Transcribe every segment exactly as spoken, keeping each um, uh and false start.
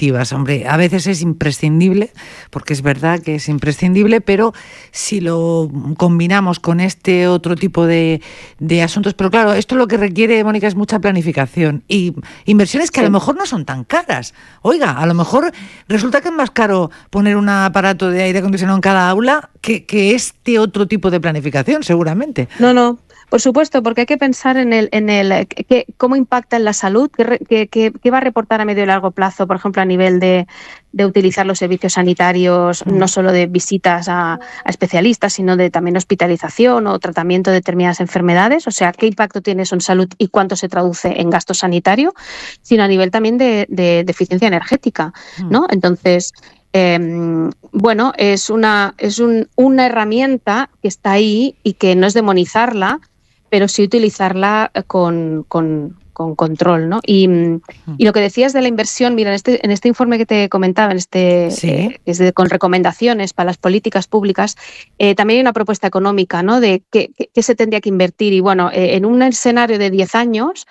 positivas. Hombre, a veces es imprescindible, porque es verdad que es imprescindible, pero si lo combinamos con este otro tipo de, de asuntos, pero claro, esto lo que requiere, Mónica, es mucha planificación y inversiones que sí. a lo mejor no son tan caras. Oiga, a lo mejor resulta que es más caro poner un aparato de aire acondicionado en cada aula que, que este otro tipo de planificación, seguramente. No, no. Por supuesto, porque hay que pensar en el, en el que, cómo impacta en la salud, qué, qué, qué va a reportar a medio y largo plazo, por ejemplo, a nivel de, de utilizar los servicios sanitarios, no solo de visitas a, a especialistas, sino de también hospitalización o tratamiento de determinadas enfermedades, o sea, qué impacto tiene eso en salud y cuánto se traduce en gasto sanitario, sino a nivel también de, de, de eficiencia energética, ¿no? Entonces, Eh, bueno, es una es un, una herramienta que está ahí y que no es demonizarla, pero sí utilizarla con, con, con control, ¿no? Y, y lo que decías de la inversión, mira, en este, en este informe que te comentaba, en este ¿Sí? eh, es de, con recomendaciones para las políticas públicas, eh, también hay una propuesta económica, ¿no? De qué, qué se tendría que invertir. Y bueno, eh, en un escenario de diez años,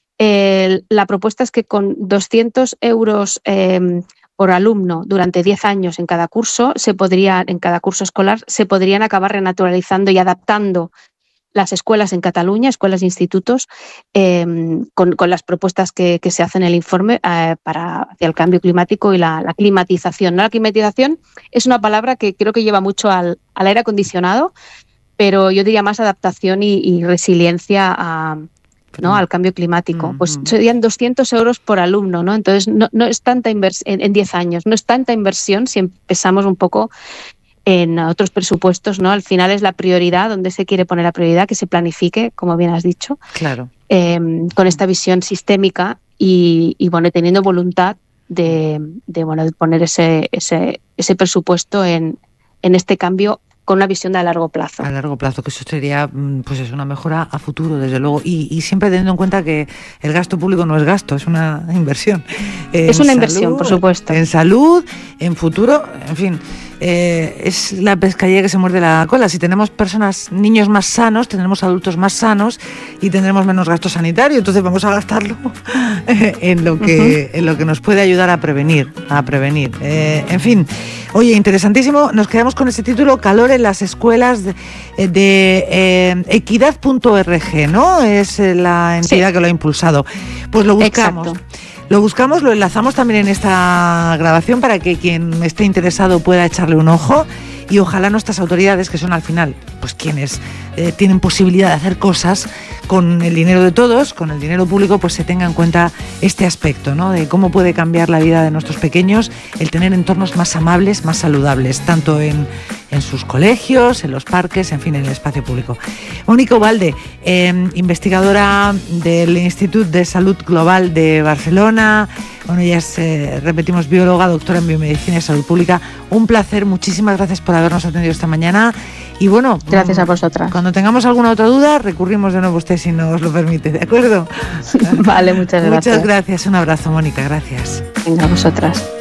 eh, la propuesta es que con doscientos euros eh, por alumno durante diez años en cada curso, se podría, en cada curso escolar, se podrían acabar renaturalizando y adaptando las escuelas en Cataluña, escuelas e institutos, eh, con, con las propuestas que, que se hacen en el informe eh, para hacia el cambio climático y la, la climatización, ¿no? La climatización es una palabra que creo que lleva mucho al, al aire acondicionado, pero yo diría más adaptación y, y resiliencia a ¿no? al cambio climático. Uh-huh. Pues serían doscientos euros por alumno, ¿no? Entonces no, no es tanta inversión en diez años, no es tanta inversión si empezamos un poco en otros presupuestos, ¿no? Al final es la prioridad, donde se quiere poner la prioridad, que se planifique, como bien has dicho, claro, eh, con esta visión sistémica y, y bueno, teniendo voluntad de, de bueno, de poner ese, ese, ese presupuesto en, en este cambio con una visión de a largo plazo. A largo plazo, que eso sería, pues es una mejora a futuro, desde luego, y, y siempre teniendo en cuenta que el gasto público no es gasto, es una inversión. Eh, es una salud, inversión, por supuesto. En salud, en futuro, en fin, eh, es la pescadilla que se muerde la cola. Si tenemos personas, niños más sanos, tendremos adultos más sanos y tendremos menos gasto sanitario, entonces vamos a gastarlo en lo que, uh-huh. en lo que nos puede ayudar a prevenir, a prevenir. Eh, en fin, oye, interesantísimo, nos quedamos con ese título, Calor en las escuelas de, de eh, equidad punto org, ¿no? Es la entidad sí. que lo ha impulsado. Pues lo buscamos. Exacto. Lo buscamos, lo enlazamos también en esta grabación para que quien esté interesado pueda echarle un ojo y ojalá nuestras autoridades, que son al final pues quienes eh, tienen posibilidad de hacer cosas con el dinero de todos, con el dinero público, pues se tenga en cuenta este aspecto, ¿no? De cómo puede cambiar la vida de nuestros pequeños el tener entornos más amables, más saludables, tanto en, en sus colegios, en los parques, en fin, en el espacio público. Mónica Ubalde, eh, investigadora del Instituto de Salud Global de Barcelona. Bueno, ella es, eh, repetimos, bióloga, doctora en biomedicina y salud pública. Un placer, muchísimas gracias por habernos atendido esta mañana. Y bueno, gracias a vosotras. Cuando tengamos alguna otra duda, recurrimos de nuevo a usted si nos lo permite, ¿de acuerdo? Vale, muchas gracias. Muchas gracias, un abrazo, Mónica, gracias. Venga, a vosotras.